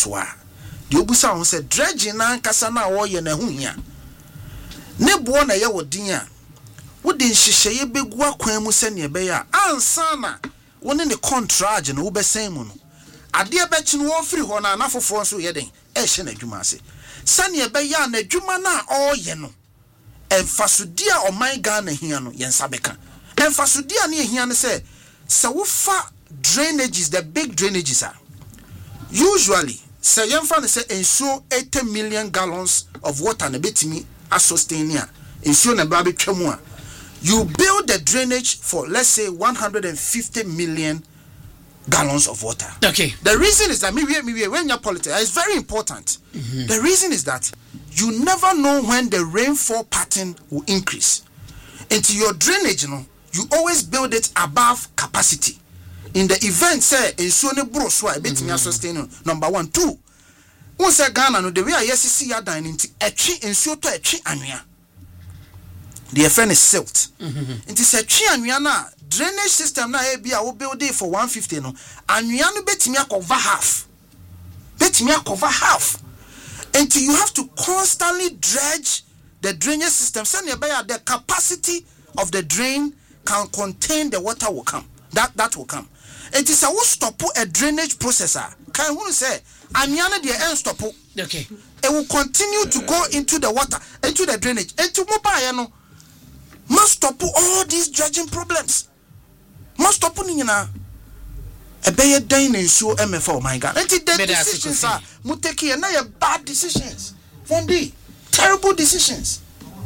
so a de obusa ho se dredging na nkasa na wo ye na hu hia ne bo na ye wodin a wode nhyehyeye begu akwan mu se ne be ya ansa na woni ne contract no wo besen mu no ade be chi no wo firi ho na anafofo so ye den e hye na adwuma ase sane be ya na adwuma na o ye no emfasudia o man Ghana hia no ye nsa beka emfasudia na hia no se wo fa drainages, the big drainages are usually say yemfa say ensuo 80 million gallons of water na betimi a sustain here ensuo na ba betwamu a you build the drainage for let's say 150 million gallons of water. Okay, the reason is that when your politics is very important. The reason is that you never know when the rainfall pattern will increase. Into your drainage, you always build it above capacity. In the event, say, in Sony Bro, so I bet me sustain number 1, 2. Once a Ghana, no, the way I see ya dining a tree in Soto a tree ania. The friend is silt. It is a tree ania drainage system na be I will build it for 150 no. Ania bet me cover half. Bet me cover half. Until you have to constantly dredge the drainage system. So the capacity of the drain can contain the water will come. That will come. It is a will stop a drainage processor. Can who say aniana the end stop? Okay. It will continue to go into the water, into the drainage, into mobile must stop all these dredging problems. Must stop nina. A better dining so MFO, my God. And the decisions are muteki and now bad decisions. From the terrible decisions.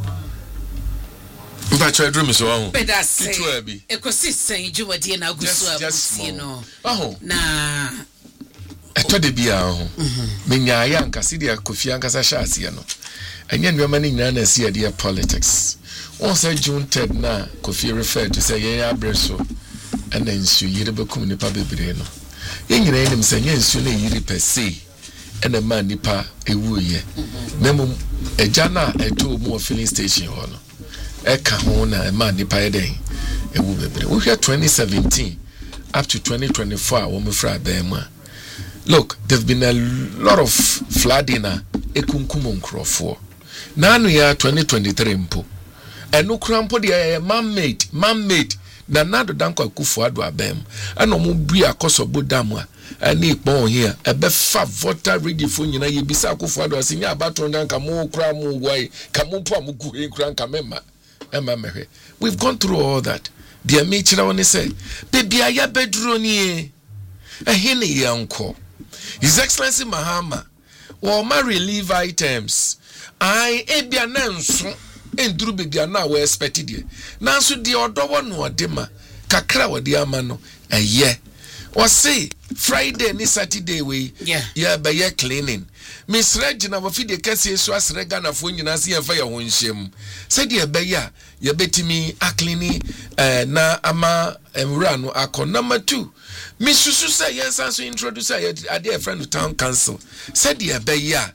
But I dream so on. But that's it. Ecosystem, you were dear now, you know. Oh, nah. I told the beer. Minya Yanka, Sidia, Kofianka Sashasiano. And yen woman in Nana see dear politics. Once I June Ted na Kofi referred to say, yeah, Bresso. And then she yiribe kumni pa bebreno yengyina enim se nyensu na yiri per se ena man nipa ewuye memo ejana eto mu filling station ho no eka ho na man nipa eden ewu bebre we hwe 2017 up to 2024 wo me fra ba mu look there've been a lot of flooding ekunkum nkrofo na anu ya 2023 mpo enu krampo de man made na nado danko akufu ado abem ana omo bua kosobo dam a ani pon here ebe fa voter ready fo nyina ye bisa akufu ado asinya abato ndanka mo kra mo wai ka mo po amugu he kra nka mema mehwe. We've gone through all that. Dear me chira woni say baby aya beduro ni ehene yanko His Excellency Mahama or my relief items I ebia nanso enduru bebia na we expected ye nanso de odowo no odema kakra wodi ama no eye o say Friday ni Saturday we yeah be ye cleaning Miss Regina wo fi de kase so asre Ghana fo nyina se ye fa ye ho nhyem se de be ya ye betimi acleaning na ama emra no akọ number 2 misusu say ye sanso introduce ade friend town council se de be ya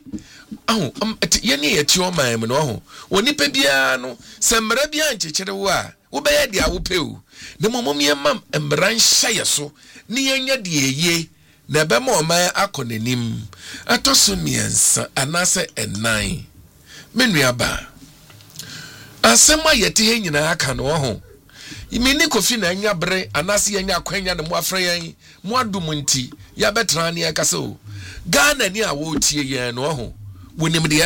yeni yeti o man mu no ho onipa bia no se mra bia nchekere wo a wo be ye dia wo peu ne momom ye mam mra nhya ye so ne yenya de eye na be ma o man akonanim atoso miensa anase enan menuaba asema yeti he nyina aka no ho imini kofi na anya bre anase yenya kwanya ne mo afra yan mo adum nti ya betra ne akase o Ghana ni a wo tie ye no ho wonimde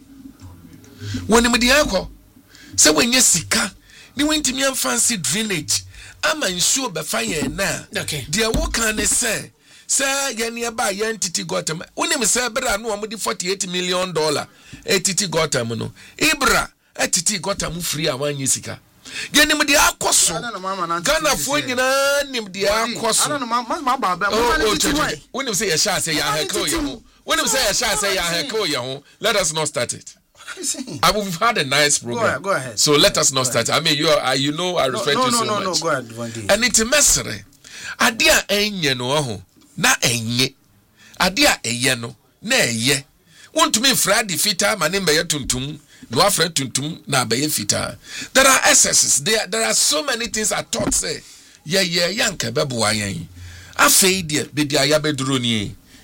yakọ se wenye sika ni wentimi amfancy drainage ama nsuo befa ye na de wo kan ne se ye ne ba ye entity gotem wonim se bra no mo di $48 million entity gotem no ibra entity gotem free awanyi sika ye nim de akoso Ghana fo nyina nim de akoso wonim se ye sha se ya hekro ye ho when you say a shall say let us not start it. We've had a nice program. Go ahead. So let us not start it. I mean, I respect you so much. No, go ahead. And it's a messenger. Adia enye no ho. Na enye. Adia eye no. Na eye. Want to me Friday fita manim be tuntum. No afred tuntum na be fita. There are excesses. There are so many things I thought say. Yanka bebo ayen. Afei dia be dia ya beduro ni.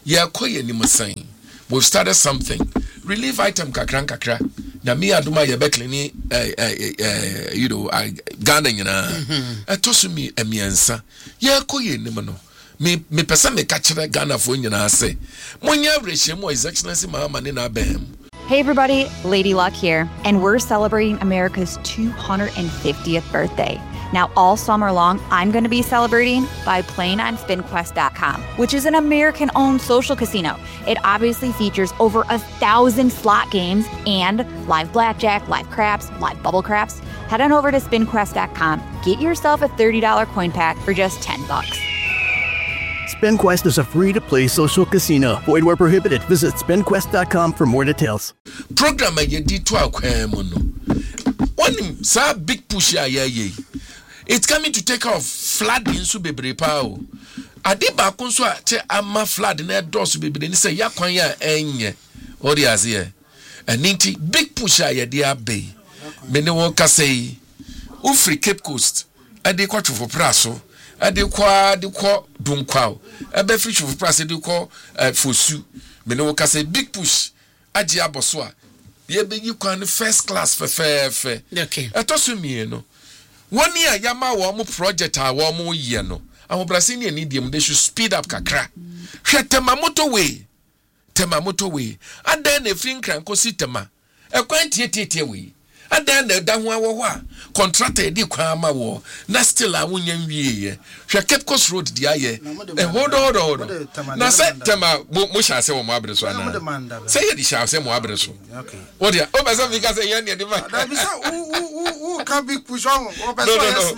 Yeah, koye ni musain. We've started something. Relief item kakra. Na me aduma ye beklini you know Ghana nyina. Etosu mi emiensa. Yeah, koye ni mono. Me pesa me kachira Ghana fo nyina ase. Monya reshe mo His Excellency Mahama ne na bam. Hey everybody, Lady Luck here, and we're celebrating America's 250th birthday. Now, all summer long, I'm going to be celebrating by playing on SpinQuest.com, which is an American-owned social casino. It obviously features over 1,000 slot games and live blackjack, live craps, live bubble craps. Head on over to SpinQuest.com. Get yourself a $30 coin pack for just $10. SpinQuest is a free-to-play social casino. Void where prohibited. Visit SpinQuest.com for more details. Program ye di to akwamo no. One sa big push ye. It's coming to take off flood in su bebre pa o. Ade ba kon so a che ama flood na do su bebre ni say yakwan ya enye. Odi azie. Aninti big push ye di abe. Me ne won ka say Ufri Cape Coast. Ade kwatwo for praso. Ade kwa dunkwa. Ebe free for praso ade kwa fosu. Me ne won ka say big push. Aji aboso a. Ye be yi kwan first class fe. Okay. Etosu mi no. 1 year yama wo mo project a wo mo ye no. Ahobrase ne ani dem they should speed up kakra. Hwe tema motorway. Adan na free nkran kosi tema. Ekwan tietie we. Adan na da ho awo a contractor di kwan ama wo. Na still a wonya nwie ye. Hwe Cape Coast Road di aye. Hold on. Na say tema mo sha se wo mo abere so ana. Say ye di sha se mo abere so. Okay. Odia, o be say we ka say ye ne di ma. Da bi say can be push on. No. That's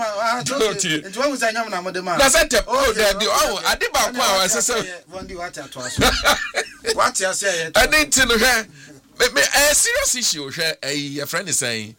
it. Oh, I did about what you say. I need to know a serious issue. A friend is saying,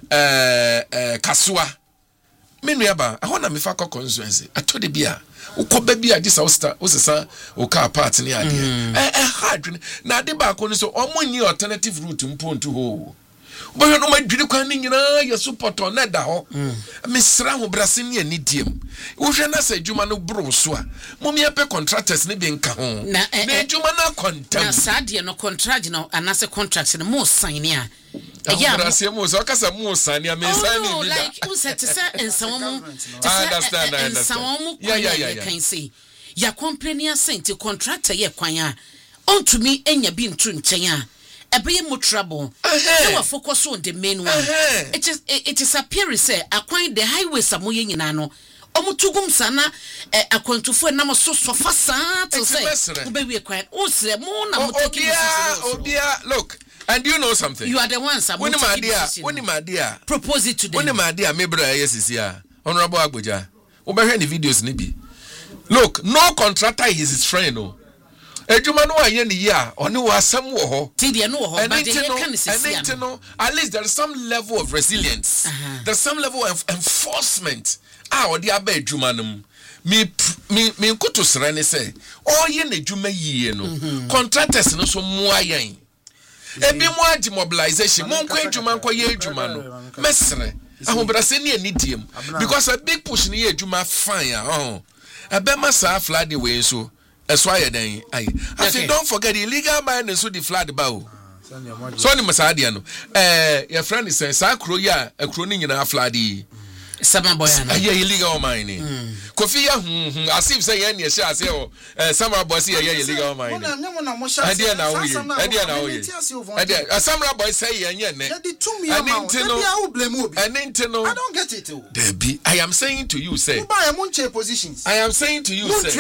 Kasua. Meanwhile, I want to make a constituency. I told the beer. Uko baby a this house o car part ni ade. Hard. Na de ba ko so omo alternative route mpontu ho. But you know my dream can you support on that ho. Miss Ram Brasin ni diem. Wo hwe na say djuma no bro so a. Mom ye pe contractors ni bi nka ho. Na djuma na contact. Na sadie no contract no anase contract no mo sign ya. Yeah, Brasin mo so kasa mo sign ya me sign ni bi da. Like who said to say and someone I understand. Yeah. Can say. Ya company asent contractor ye kwan a. On to me enya bi ntu nchen a. Ebeye mo trouble. So focus on the main one. It is appearing say akwan the highways amoye nyina no. Omutugum sana akwantufo na so fa sa to say. Obewe kwan. O se mo na mo take Obia, look. And you know something? You are the ones I'm when my dear propose it to them. When my dear maybe yes is here. Honorable Agboja. Obehwe the videos ni bi. Look, no contractor is his friend no. Ejuma no aye ni ya oni wo asem wo ho. Tidia no ho but they can see no. At least there is some level of resilience. There's some level of enforcement. Odi aba ejuma no. Me nkuto sere ne say oye na ejuma yiye no. Contractors no so mu ayen. Ebi mo agi mobilization mo nko ejuma nko ye ejuma no. Mesere. Ahobrase ne ani diem because a big push ne ye ejuma fine Abema sa flood the way so. That's why then I say don't forget the illegal mine and so the flood bow. So ni masadiano. Your friend is saying Sakro ya a crooning in a floody. Sama boyana. Illegal mining. Kofi as if say any shall say summer boys here illegal mining. Idea now Samra boy say I don't get it. Debbie, I am saying to you say positions. I am saying to you say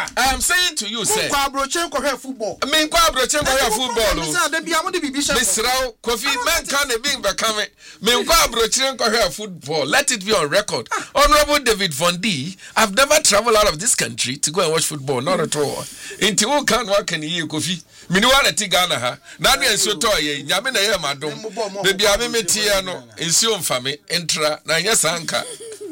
football. I mean football. Misrao Kofi man can be become football. Let it be on record. Honorable David Von D, I've never traveled out of this country to go and watch football, not at all. Into who can work in you, Kofi? Minuana Tigana, ha. Nani and Sotoye, Yamina Yamadom, Baby Amimetiano, Insium Fami, Entra, Nanya Sanka.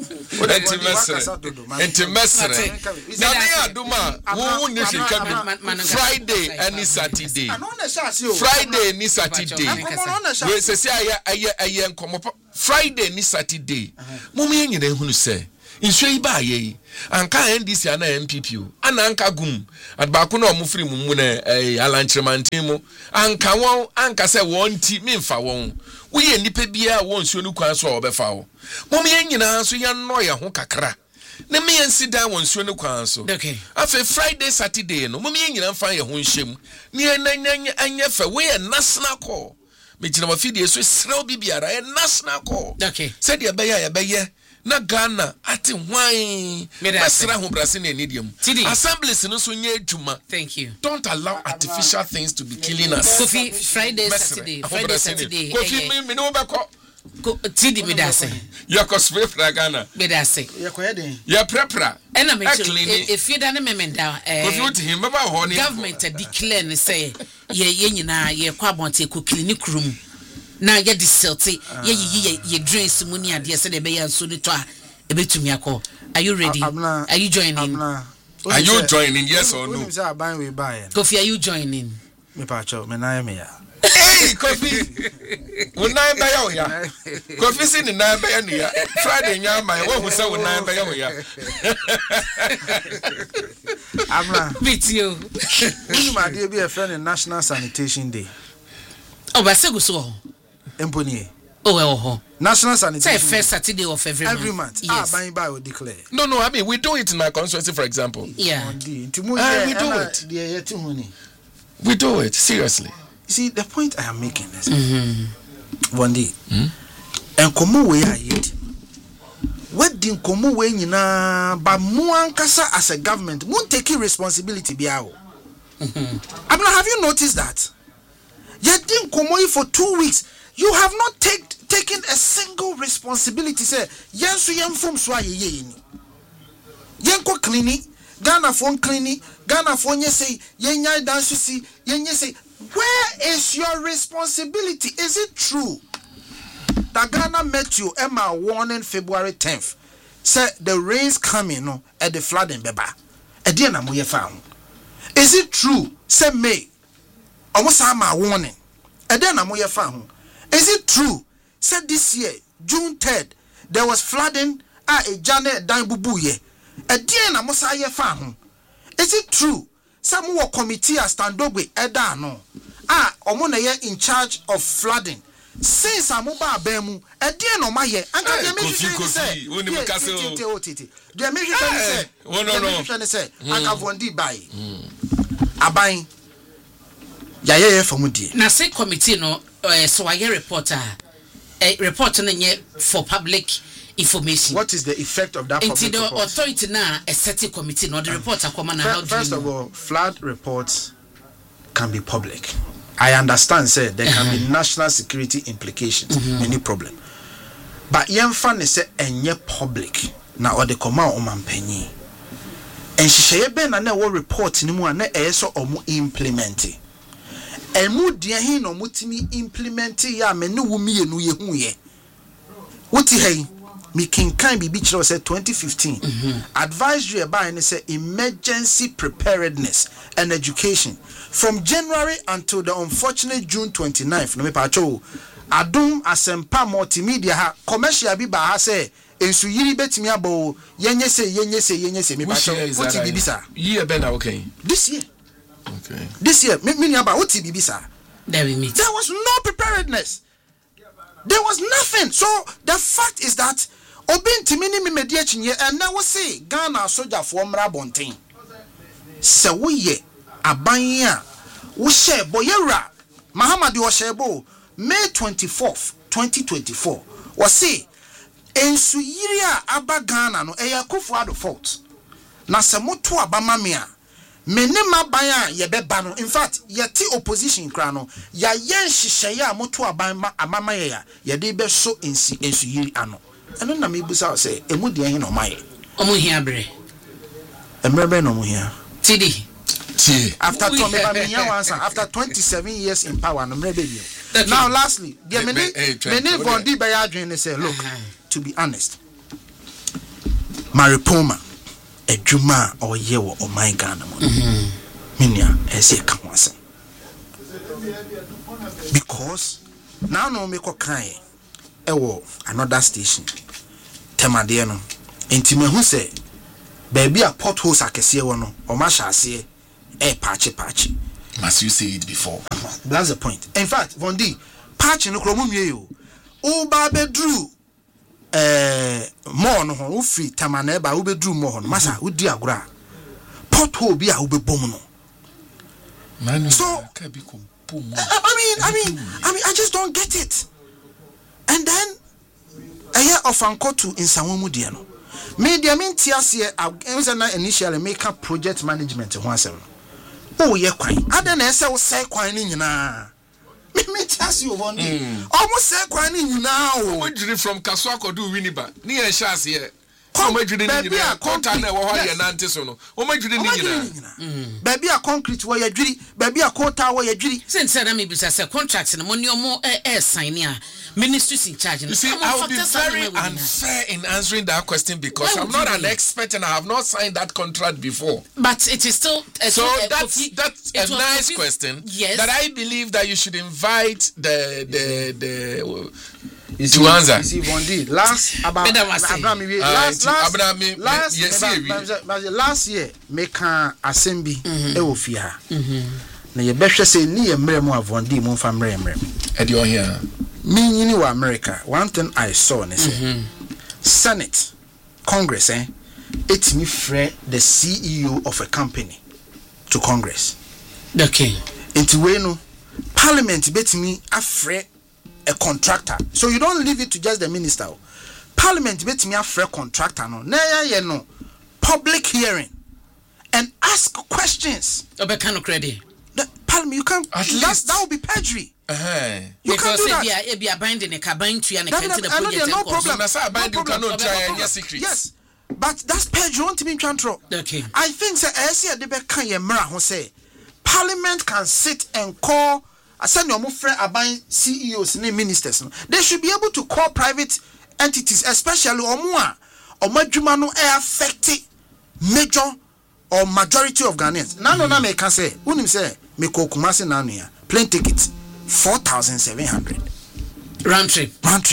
Intimesere. Nania Duma, who nishi coming Friday and Saturday. Friday ni Saturday. We say I come up Friday ni Saturday. Mummy, you know who say nsuo yi ba ye anka NDC ana MPP o ana anka gum at ba ko na omufiri mu na alanchremantin mu anka won anka se won ti memfa won wo ye nipa bia won nsuo no kwan so obefa wo mom ye nyina so ye no ye ho kakra na me ensida won nsuo no kwan so okay afa Friday Saturday no mom ye nyina mfa ye ho nhyem ne anya fa we national call me jina mafidi so srew bibiara e national call okay said ye beye na Ghana ati hwan mesra ho brase na enidiam assemblies no so nya adwuma. Thank you. Don't allow artificial things to be killing us. Kofi Friday Saturday Kofi me no beko Tidi medase yakoswe fra Ghana medase yakoyeden ya prepra ena me efida ne memenda Kofi uti him baba ho ne government declare ne say ye nyina ye kwa bonte ko clinic room na ye disilti ye drinks mu ni ade se de be ya so ni to a ebetumi akọ. Are you ready? Are you joining? Are you joining? Yes or no? Kofi, are you joining? Me pacho me na me ya. Hey Kofi, una ba ya o ya. Kofi si ni na ba ya ni ya. Friday nya ma wo hu se una ba ya o ya. Amna beat you. We ma dey be a friend National Sanitation Day. Oh, ba se go so. Empony. Oh, well, National Sanitation. Say first Saturday of every month. Yes. By will declare. No, I mean we do it in my constituency, for example. Yeah. We do it. We do it seriously. You see, the point I am making is one day, and come away I eat. What didn't come away but Muankasa as a government won't take responsibility. Have you noticed that? You didn't come away for 2 weeks. You have not taken a single responsibility. Say, yes, you am from Swahili. Yanko clinic, Ghana phone clinic, Ghana phone, say, Yenya dance, see, Yenya say, where is your responsibility? Is it true that Ghana met you, Emma, warning February 10th? Say, the rains coming no, at the flood in Beba. Ediana Muye found. Is it true? Say, May, almost Ama warning. Ediana Muye found. Is it true? Said this year, June 3rd, there was flooding at a Janet Danbubuye. A dear Namosaya farm. Is it true? Some more committee as Standogwe Edano. Omonaya in charge of flooding. Since Amuba Bemu, a dear no my year, and the American say, the American say, I have one D by a buying Yaya for Mudi. Now, say committee no. So I hear reporter for public information. What is the effect of that public report? The authority now a certain committee, not the reporter come on. First of all, flood reports can be public. I understand, sir, there can be national security implications, any problem. But Yemfan is a public. Now, or the command on Mampenny. And she ben and no report in one so or implementing. Emu dia hin no mutimi implement ya me no wumi enu ye hu ye wuti hey me kinkan bibi kire say 2015 advisory by ne say emergency preparedness and education from January until the unfortunate June 29th no me pa cho adum asempa multimedia ha commercial bi ba ha say ensu yiri betimi abo yenye se me pa cho wuti bibi sa year ben okay this year. Okay. This year, meaning about what TBB, sir. There we meet. There was no preparedness. There was nothing. So the fact is that Obin Timini mediation and now we say Ghana soldier for Mrabontin. So we ye Abanya we share Boyera Mahamadi Washebo May 24th, 2024. Was say Ensuyiria Aba Ghana no Eya Kufuado fault. Na Samotu Abamamia. Menema baya yebe no. In fact, yeti opposition krano ya yen hihye moto aban amama ya de be so ensi yiri ano. Eno na me busa say emu de hin no maye. Omo hia bre. Emrebe no mo hia. Tidi. After after 27 years in power no mrebe bi. Now lastly, the many Bondi baya adwin say look, to be honest. Maripoma Ejuma or yewo or my Ghana Minya ese kamwasa. Because now no make kai ewo another station. Temadiano enti me hu say baby a potholes akese wo no o ma hyase patch. Must you say it before? That's the point. In fact, Vondi, patch no kromo nwie yo. O ba bedru more no ho wo free tamana ba wo bedru more no masa wo di agora. Pothole bi a wo bebom no. Man, so I just don't get it. And then a year of anko to in Samumu Diano. Media mean TSC initially make up project management in 17. Oh, yeah, quite. I don't know, say quite na. Me tell you one day. Almost say quite now. What did you from Kaswako do Winiba? Near Shas here. Baby a concrete where you jury, baby a quota where you jury. Since I may be a contract and money or more air sign here. Ministers in charge. You see, I will be very unfair in answering that question because I'm not an expert and I have not signed that contract before. But it is still so that's a nice question. Yes. That I believe that you should invite the to answer. You see, Bondi, last year, make an assembly. Eofia. Na ye behwe say ni ye mrem a Bondi mo fa mrem. E de here. Me in America, one thing I saw say Senate, Congress, it's me free the CEO of a company to Congress. Okay. Into we no Parliament bet me afre a contractor. So you don't leave it to just the minister. Parliament bet me afre contractor no. Na ye no public hearing and ask questions. Obekano credit. Parliament you can't that would be perjury. You because can't do that. If you are binding a cabin to and a project, no problem. Yes, but that's page you want to be in control. Okay. I think say the back can who say Parliament can sit and call send your friend about CEOs and ministers. They should be able to call private entities, especially or major no affect major or majority of Ghanaians. No me can say unim say me ko Kumasi nanu ya plane ticket 4,700 round trip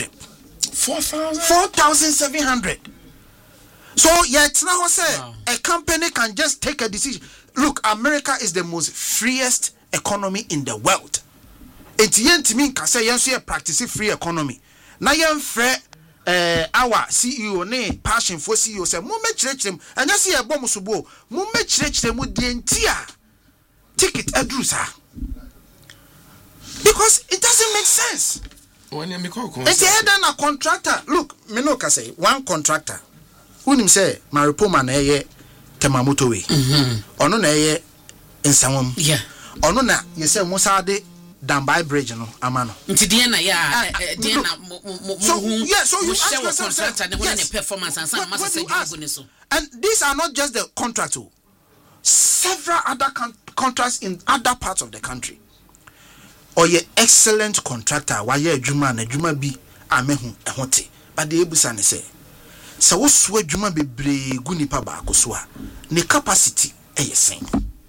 4,700. So yet now say a company can just take a decision. Look, America is the most freest economy in the world. It yent mean can say yes you practice free economy. Na yen free our CEO ne passion for CEO say mo me church them and you see a bomb subo mo me church them with the entire ticket adrusa. Because it doesn't make sense. When you make it's a contractor. Look, me no can say one contractor. Unim say Maripoman na ye Temamoto we. Ono na ye Nsawam. Yeah. Ono na ye say Musa de Dambai Bridge no amano. Nti dia na ya dia na so you ask yourself contractor the one performance and some must say you so. And these are not just the contracts. Several other contracts in other parts of the country. Or ye excellent contractor why ye adwuma na adwuma bi amehu ehote but the ebusa ne say so wo so adwuma bebre gu nipa ba akoso a ne capacity sen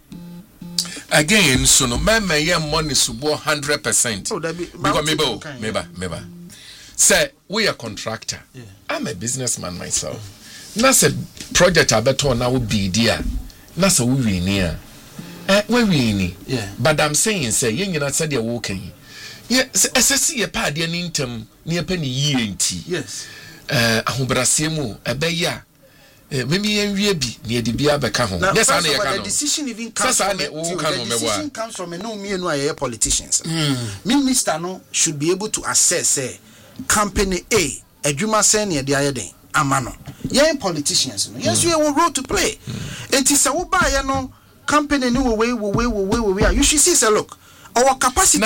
again so no man ye money subo 100%. Oh, that be because meba say we are contractor. Yeah. I'm a businessman myself. Na say project abeto na wo bi dia na say wo wi ni a yeah. But I'm saying, say, you not said you're walking. Yes, SSC a pad in intem near penny ye. Yes. Ahubrasiemu, a beya. Maybe in Rebi near the Biabaca. Yes, I know. The decision even comes from a no me no politicians. Minister no should be able to assess say company A Juma senior the other day. Amano. Yeah, politicians. Yes, we have a role to play. It is a buy no. Company no way you should see say look our capacity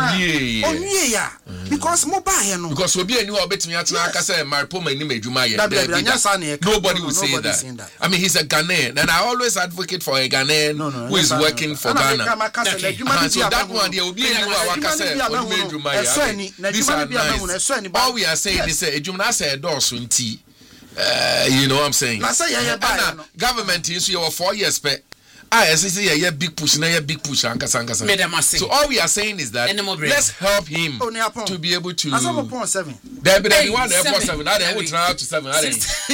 because mobile no because we be any obetimi atena aka say Maripoma ni medwuma ye nobody will say that. I mean he's a Ghanaian and I always advocate for a Ghanaian who is working for Ghana. So that one there will be any waka say medwuma ye. These are nice. All we are saying is say edwuma say endorse nti you know what I'm saying. Na say government is your 4 years pe a big push, a big push, so all we are saying is that let's help him to be able to. As of 7. There be one airport 7. Now they will try to 7. And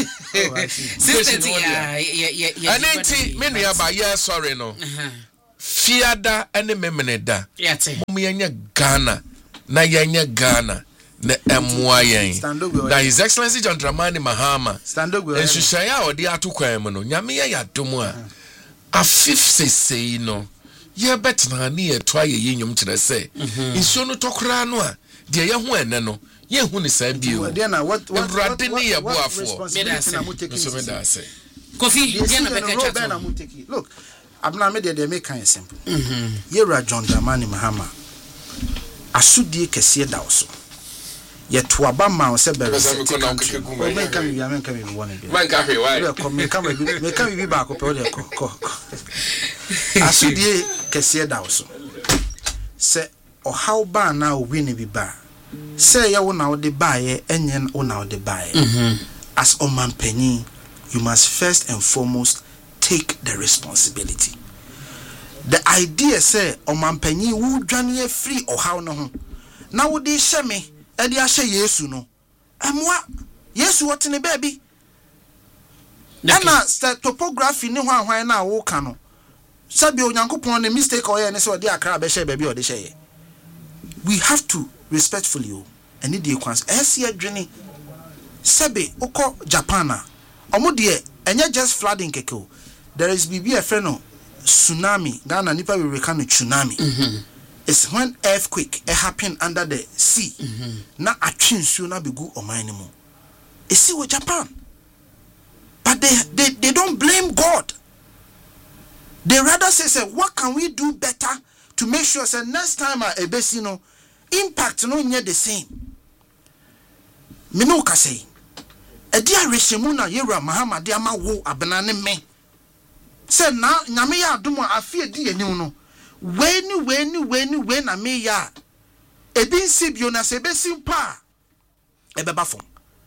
then many about sorry no. Fiada and the memeneda. Mumianya Ghana, Nayanya Ghana. That His Excellency John Dramani Mahama and Sushaya or the Atuquamono, Yamia Yatumwa. A fifth say no. Ye bet na near try a yinum to the say. In Sono Tokranoa, dear young one, no. Ye who is said you. What Coffee, look, I'm not made they make kind of simple. Yera John Dramani Mahama. Asudi Kessia Dawso. Yet to Obama or Seber, men come in one. Man, come be back up. Asudi Kessia Dawso. Say, or how bar now winning be bar. Say, ya will now the buyer, and yen will now the buyer. As Oman Penny, you must first and foremost take the responsibility. The idea say Oman Penny would join ye free or how no. Now would they share me? And they say yes, no. And what? Yes, what in a baby? And topography, no one why now walk cano. Sabio Yanko upon a mistake or any sort of dear crab, baby or the shay. We have to respectfully, and need the ones. Esia Jenny Sabe Oko Japana. Omodie, and yet just flooding keko. There is BB a friend tsunami. Ghana Nipa will recount tsunami. It's when earthquake happen under the sea. Na a chin sooner be good or minimum. It's see with Japan. But they don't blame God. They rather say, what can we do better to make sure say next time a besino impact no near the same. Mino ka say. E dia reshemuna yera Mahama dia ma wo abenane me. Say na nyame ya adom afie di enim no. When na me ya ebi nsibio na se besim pa ebeba fom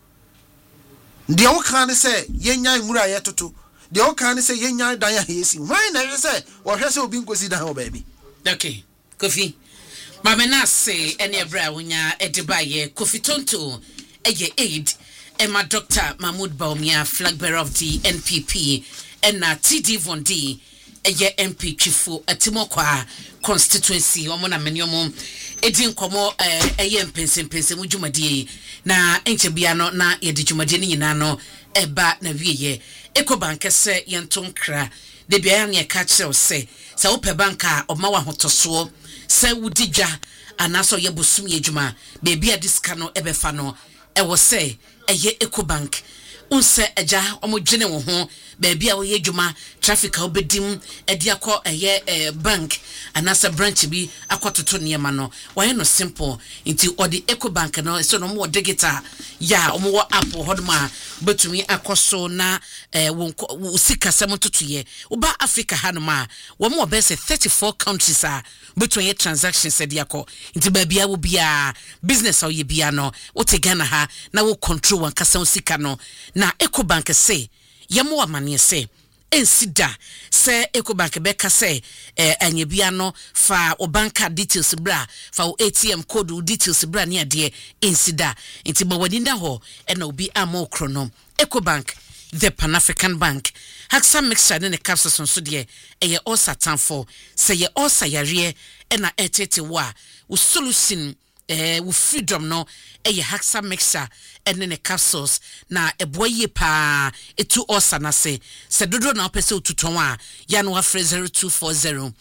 de o kan say yenya imura yetoto de o kan say yenya dan ya yesi when na say wo hwe say obi nkosi dan ho baby. Okay, Kofi mama na say ene bra wonya ediba ye Kofi Tonto eye aid Emma Dr. Mahmoud Baumia, flag bearer of the NPP, and na TD Vondi eye MP chifu atimokwa constituency omona menyomo edin komo eye mpense mujumadi na enche bia no na yedi jumadi ni nyina no eba na wieye Ecobank se yentonkra de bia na ka kire se wope banka oma wa hotoso se wudidwa anaso ye bosum ye djuma be bia diska no ebefa no ewo se eye Ecobank unse eja omogene wo ho be bia wo ye djuma traffic a obedim edi akọ eye bank anasa branch bi akototo niema no why no simple inti odi Ecobank no so no mo digital ya omo app hodma betumi akoso na wo sika semototoye uba Africa hanoma wo mo be 34 countries a betumi transactions edi akọ inti ba bia wo bia business o ye bia no wo te Ghana ha na wo control wan kasa sika no na Ecobank say yemo amane say ensida say Ecobank beka say anye bia no fa o banka details bra fa o ATM code details bra ne ade ensida enti ma wadinda ho na obi amo kronom Ecobank the Pan African Bank haksa mixture ne capsules so de eye all satanfo say ye all sayare na etete wa wo solution wo freedom no eye haksa mixture ene ne capsules na eboye pa etu osana se dodo na opese otuton a ya no afre 0240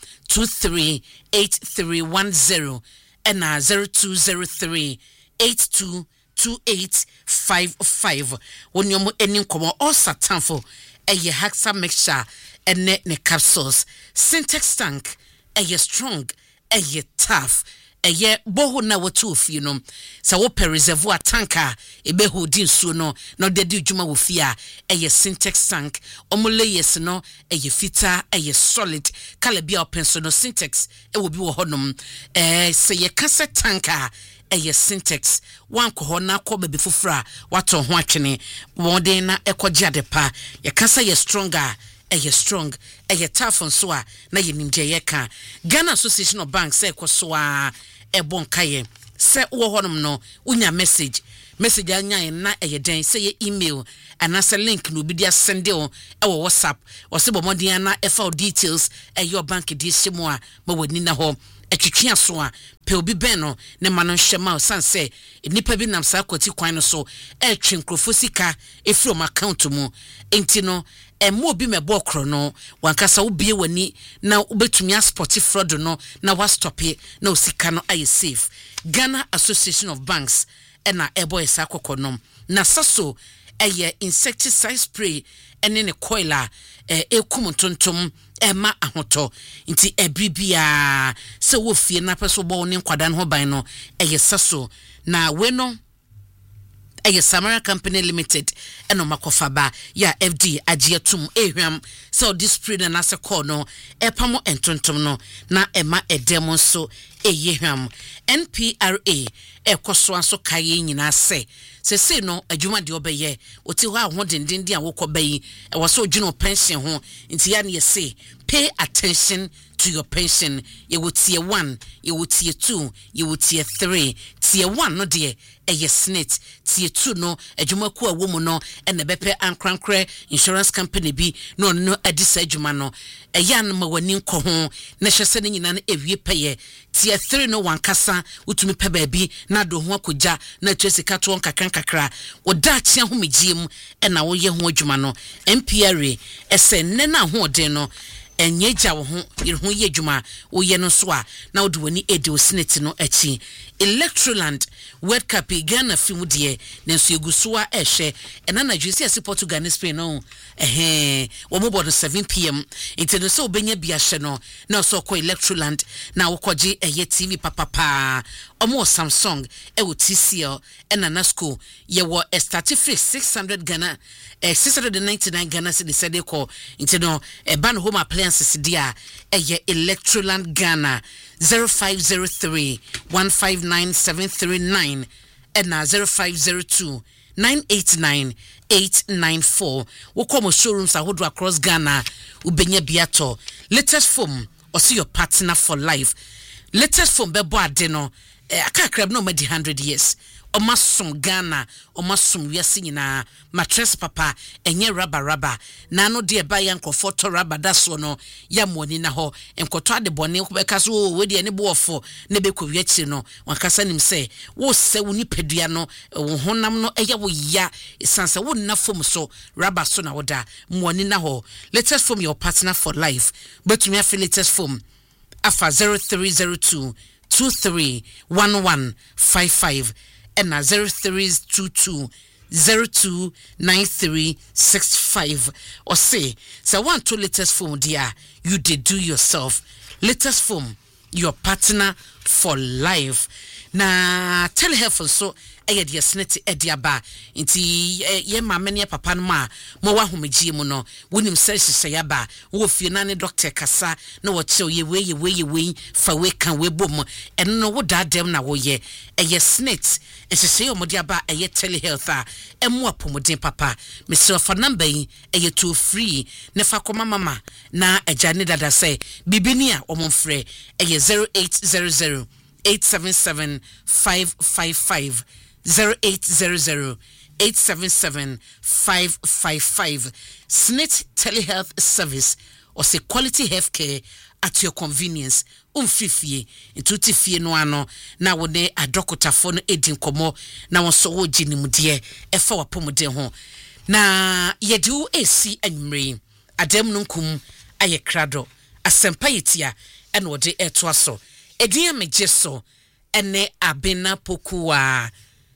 238310 ena 0203 822855 wonyomo eni nkomo osatanfo eye haksa mixture ene ne capsules Syntex tank eye strong eye tough eye boho na watu ofie no sa wo per reservoir tanka ebe hodi nsuo no na de di djuma wo fie a eye Syntex tank omolayes no eye fita eye solid kala bia openso no Syntex e wo bi wo honom se ye kase tanka eye Syntex wan ko ho na ko bebe fofura wato ho atwene wode na ekoje adepa ye kasa ye stronger ɛyɛ strong ɛyɛ tough nso a na yɛ nimde yɛ ka Ghana Association of Banks sɛ kɔso a ɛbɔ nkaye sɛ wo honom no unya message anya na ɛyɛ den sɛ yɛ email anasa link no bi dia send o ɛwɔ WhatsApp ɔsɛ bɔ modern na ɛfa details ɛyɛ bank di hyemu a ma wani na hɔ etwetwe aso a pe obi ben no ne ma no hwema o san sɛ nipa bi nam sa kwati kwan no so ɛtwe nkrofo sika efiri om account mu enti no mo obi mebɔ kro no wankasa wo bie wani na wobetumi asport fraud no na wa stop it na osika no aye safe Ghana Association of Banks na ebo esa kokonom na saso eye insecticide spray ene ne coil a ekum tontom ema ahoto nti ebribia se wo fie na peso bo ne nkwada ho ban no eye saso na we no eye Samara Company Limited eno makofaba ya FD agietum ehwam so this spray na se call no epamo entontom no na ema edemo so eyehwam NPRA ekoso anso kaye nyina se no adwuma de obeye oti ho ahodenden de awokọ bayi e wo so dwuno pension ho nti ya ne say pay attention to your pension you will tier 1 you will tier 2 you will tier 3 tier 1 no de eye snit tier 2 no adwuma ku awomu no ene bepe ankrankre insurance company bi no adisa adwuma no eya no mawani nko ho na hwese ne nyina na ewie peye tier 3 no wankasa utumi pe baabi na do ho akogya na twesika to nkakra woda achia ho megiem ena wo ye ho adwuma no MPRA ese ne na ho de no enyeja wo ho ye adwuma wo ye no so a na wo de wani edi osneti no achi Electroland World Cup Ghana film de nenso eguso a ehwe ena na dwesi ase Portugal ne Spain no wo mo bodo 7 pm into so obenya bia hye no na so ko Electroland na wo koje eye TV papapa omo Samsung wo TCL ena na school ye wo start free 600 Ghana 699 Ghana cedi sede ko into no ban home appliances dia eye Electroland Ghana 0503 159739 and 0502 989 894. We come showrooms ahodo across Ghana. Ubenya biato. Latest foam or see your partner for life. Latest foam bebo adeno. Aka crab no medi 100 years. Omasum Ghana, omasum wiase nyina mattress papa enye rubber na no de ba yan comfort rubber daso no ya moni na ho enkoto ade bone ko beka so we de ne boofo ne be ko wiachi no wankasa nim se wo se woni pedua no wo honam no eya wo ya sansa wo na fom so rubber so na woda moni na ho. Latest foam your partner for life but me affiliate latest foam afa 0302 231155 and 0322 029365 or say so 1 2 latest foam dear you did do yourself latest foam your partner for life na telehealth so eyed yesnet ediaba nti ye mama ne papa no ma mo wa homegie mu no wonim sɛ yaba wo fie na ne doctor kasa na wo kyerɛ ye we fa we kan we bom ɛno no wo dadam na wo ye yesnet ɛhyehyɛ omode aba eye telehealth a ɛmo apomodin papa mesrɛ fa number yi eye to free ne fa koma mama na agya ne dada sɛ bibini a omomfrɛ eye 0800 877 555 0800 877 555 SNIT telehealth service or say quality healthcare at your convenience umfifie intuti fie no ano na wone adokota fo no edin komo na won so wo ginimde efa wapomde ho na yedu esi anwumre adem no nkum aye krado asempa yetia ene wode eto aso edin amejeso ene abena pokua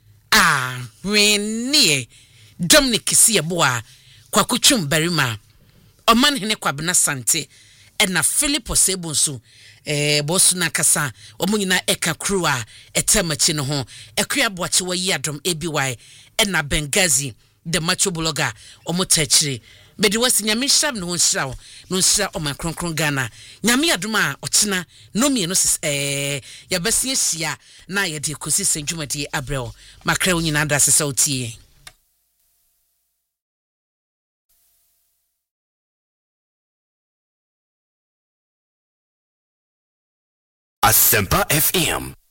wenie Dominic Sieboa kwa kuchum barima oman hene kwa bena sante ena Philip Osebonsu bosu na kasa omunyina eka crew a etemachi no ho ekua boache wa yi adom ABY ena Bengazi the macho blogger omotachire bedi wasi nyame shab no nshira oman kronkron Ghana nyame adoma ochina no mie no ya besi hia na ye de kosi senjumadi abrel makra onyina da sesa otie Asempa FM.